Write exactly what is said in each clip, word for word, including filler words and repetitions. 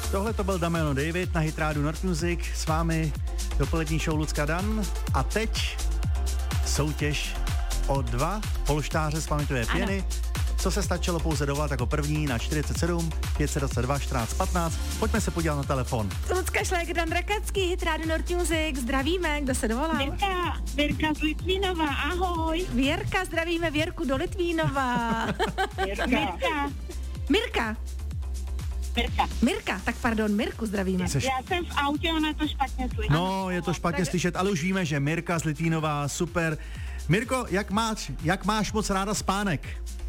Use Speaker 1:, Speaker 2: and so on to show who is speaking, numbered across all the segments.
Speaker 1: Tohle to byl Damiano David na Hitrádu North Music, s vámi dopolední show Lucka Dan a teď soutěž o dva polštáře z paměťové pěny. Co se stačilo pouze dovolat jako první na čtyřicet sedm pět set dvacet dva čtrnáct patnáct. Pojďme se podívat na telefon.
Speaker 2: Lucka Šléger, Dan Rakacký, Hitrádu North Music, zdravíme, kdo se dovolá?
Speaker 3: Věrka, Věrka z Litvínova, ahoj.
Speaker 2: Věrka, zdravíme Věrku do Litvínova.
Speaker 3: Věrka. Mirka.
Speaker 2: Mirka.
Speaker 3: Mirka.
Speaker 2: Mirka, tak pardon, Mirku zdravíme.
Speaker 3: Já jsem v autě, ona to špatně slyší.
Speaker 1: No, je to špatně tak... slyšet, ale už víme, že Mirka z Litvínova, super. Mirko, jak máš, jak máš moc ráda spánek?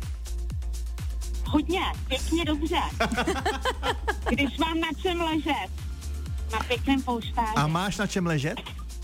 Speaker 3: Hodně, pěkně dobře. Když mám na čem ležet, na pěkném polštáři.
Speaker 1: A máš na čem ležet?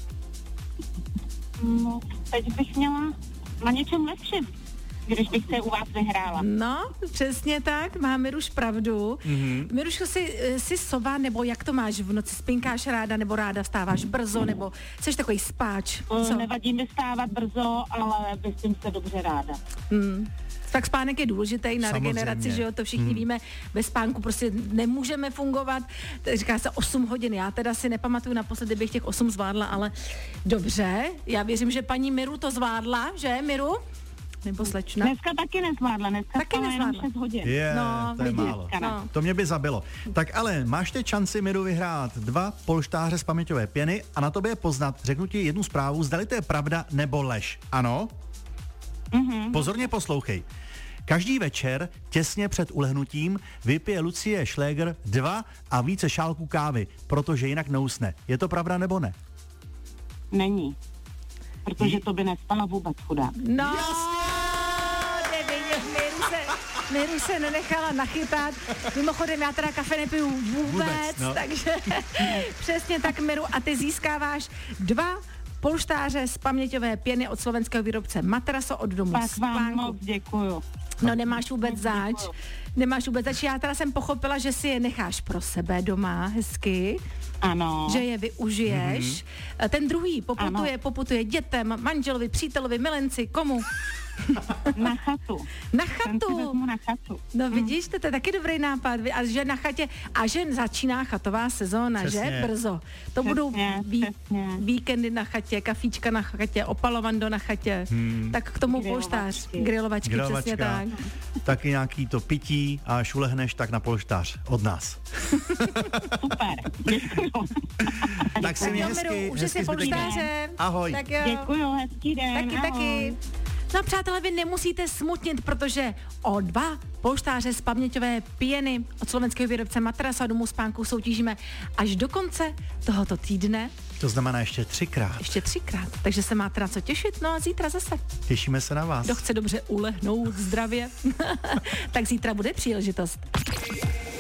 Speaker 3: No, teď bych měla na něčem lepším, když bych se u vás vyhrála.
Speaker 2: No, přesně tak, má Miruš pravdu. Mm-hmm. Miruško, jsi, jsi sova, nebo jak to máš v noci? Spinkáš ráda, nebo ráda vstáváš brzo, nebo jsi takový spáč?
Speaker 3: Co? Nevadí mi vstávat brzo, ale myslím se dobře ráda.
Speaker 2: Mm. Tak spánek je důležitý na
Speaker 1: Samozřejmě.
Speaker 2: regeneraci, že jo, to všichni hmm. víme, bez spánku prostě nemůžeme fungovat, říká se osm hodin, já teda si nepamatuju naposledy, bych těch osm zvládla, ale dobře, já věřím, že paní Miru to zvládla, že Miru? Nebo slečna?
Speaker 3: Dneska taky nezvládla, dneska
Speaker 2: taky nezvládla.
Speaker 3: jenom šest hodin.
Speaker 1: Je,
Speaker 2: no,
Speaker 1: to je
Speaker 2: vidíš,
Speaker 1: málo.
Speaker 2: No.
Speaker 1: To mě by zabilo. Tak ale máš teď šanci, Miru, vyhrát dva polštáře z paměťové pěny a na tobě je poznat, řeknu ti jednu zprávu, zdali to je pravda nebo lež. Ano?
Speaker 3: Mm-hmm.
Speaker 1: Pozorně poslouchej. Každý večer, těsně před ulehnutím, vypije Lucie Šléger dva a více šálků kávy, protože jinak neusne. Je to pravda nebo ne?
Speaker 3: Není. Protože to by nespala vůbec chudá.
Speaker 2: No, nevidíš, Miru se, Miru se nenechala nachytat. Mimochodem, já teda kafe nepiju vůbec, vůbec no. Takže přesně tak, Miru, a ty získáváš dva polštáře z paměťové pěny od slovenského výrobce Matraso od domu
Speaker 3: Tak
Speaker 2: spánku.
Speaker 3: vám moc děkuju.
Speaker 2: No nemáš vůbec záč. Nemáš vůbec zač. Já teda jsem pochopila, že si je necháš pro sebe doma hezky.
Speaker 3: Ano.
Speaker 2: Že je využiješ. Mm-hmm. Ten druhý poputuje, ano. poputuje dětem, manželovi, přítelovi, milenci, komu?
Speaker 3: Na chatu.
Speaker 2: Na chatu.
Speaker 3: Na chatu.
Speaker 2: No vidíš, to je taky dobrý nápad. A že na chatě, a že začíná chatová sezóna, přesně. Že? Brzo. To přesně, budou ví, víkendy na chatě, kafíčka na chatě, opalovando na chatě. Hmm. Tak k tomu polštář. Grilovačky,
Speaker 1: Grilovačka.
Speaker 2: Přesně tak.
Speaker 1: Taky nějaký to pití a až ulehneš, tak na polštář od nás.
Speaker 3: Super.
Speaker 1: Tak si mě hezky, hezky
Speaker 2: polštáře.
Speaker 1: Ahoj.
Speaker 2: Tak jo.
Speaker 3: Děkuju, hezký den.
Speaker 2: Taky, ahoj. Taky. No přátelé, vy nemusíte smutnit, protože o dva polštáře z paměťové pěny od slovenského výrobce Matrasa a domu spánku soutěžíme až do konce tohoto týdne.
Speaker 1: To znamená ještě třikrát.
Speaker 2: Ještě třikrát, takže se máte na co těšit, no a zítra zase.
Speaker 1: Těšíme se na vás.
Speaker 2: Kdo chce dobře ulehnout zdravě, tak zítra bude příležitost.